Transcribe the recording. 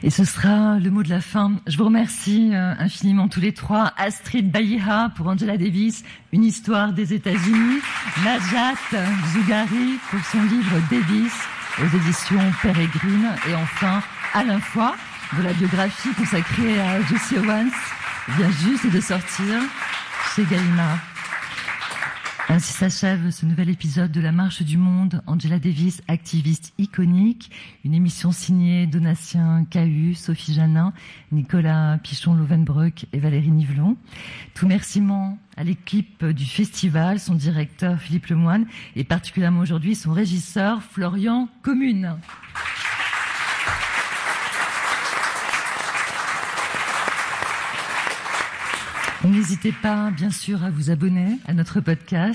Et ce sera le mot de la fin. Je vous remercie infiniment tous les trois. Astrid Bayiha pour Angela Davis, Une histoire des États-Unis. Najat Zougari pour son livre Davis aux éditions Pérégrine. Et enfin, Alain Foy de la biographie consacrée à Jesse Owens, vient juste de sortir chez Gallimard. Ainsi s'achève ce nouvel épisode de La Marche du Monde. Angela Davis, activiste iconique. Une émission signée Donatien Cahu, Sophie Janin, Nicolas Pichon-Lovenbroek et Valérie Nivelon. Tout remerciement à l'équipe du festival, son directeur Philippe Lemoine et particulièrement aujourd'hui son régisseur Florian Commune. N'hésitez pas, bien sûr, à vous abonner à notre podcast.